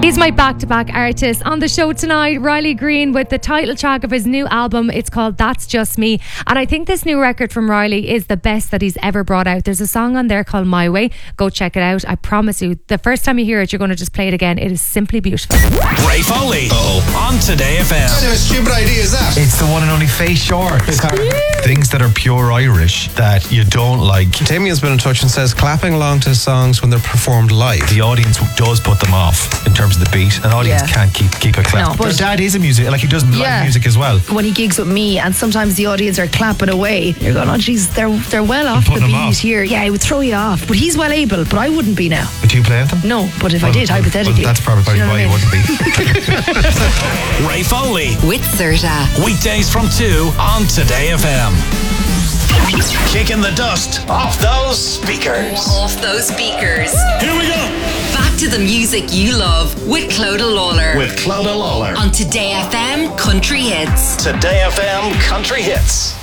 He's my back-to-back artist. On the show tonight, Riley Green with the title track of his new album. It's called That's Just Me. And I think this new record from Riley is the best that he's ever brought out. There's a song on there called My Way. Go check it out. I promise you, the first time you hear it, you're going to just play it again. It is simply beautiful. Ray Foley on Today FM. What kind of stupid idea is that? It's the one and only Face Shorts. Things that are pure Irish that you don't like. Damien's been in touch and says clapping along to songs when they're performed live. The audience does put them off in terms of the beat. An audience can't keep a clap. No, but but Dad is a music, like he does live music as well. When he gigs with me, and sometimes the audience are clapping away, you're going, oh geez, they're well off the beat here. Yeah, it would throw you off. But he's well able, but I wouldn't be now. Would you play with them? No, but if I did, hypothetically. Well, that's probably why you wouldn't be. Ray Foley with Serta. weekdays from 2 on Today FM. Kicking the dust off those speakers. Off those speakers. Here we go. Back to the music you love with Clodagh Lawler. With Clodagh Lawler on Today FM Country Hits. Today FM Country Hits.